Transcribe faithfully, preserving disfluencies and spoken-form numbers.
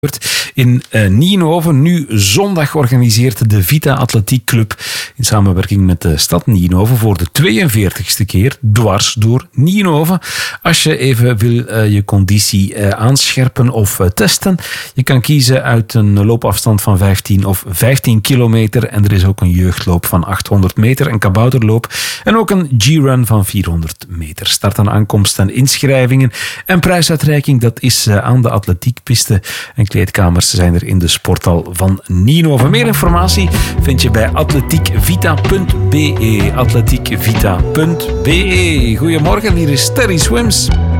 in uh, Nienhoven. Nu zondag organiseert de Vita Atletiek Club in samenwerking met de stad Nienhoven voor de tweeënveertigste keer dwars door Nienhoven. Als je even wil uh, je conditie uh, aanscherpen of uh, testen, je kan kiezen uit een loopafstand van vijftien of vijftien kilometer en er is ook een jeugdloop van achthonderd meter, een kabouterloop en ook een G-run van vierhonderd meter. Start en aankomst en inschrijvingen en prijsuitreiking, dat is uh, aan de atletiekpiste en kleedkamers zijn er in de sporthal van Nienhoven. Meer informatie vind je bij atletiekvita punt be. atletiekvita punt be. Goedemorgen, hier is Terry Swims.